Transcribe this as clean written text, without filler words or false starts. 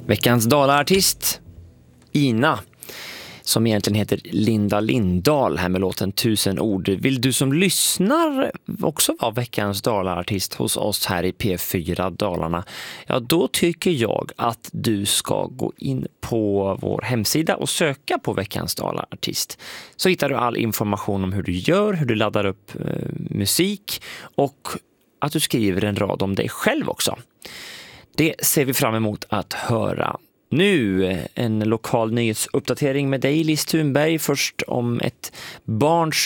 Veckans Dala-artist, Ina, som egentligen heter Linda Lindahl här med låten 1000 ord. Vill du som lyssnar också vara veckans Dala-artist hos oss här i P4 Dalarna? Ja, då tycker jag att du ska gå in på vår hemsida och söka på veckans Dala-artist. Så hittar du all information om hur du gör, hur du laddar upp musik och att du skriver en rad om dig själv också. Det ser vi fram emot att höra. Nu en lokal nyhetsuppdatering med dig, Lis Thunberg. Först om ett barns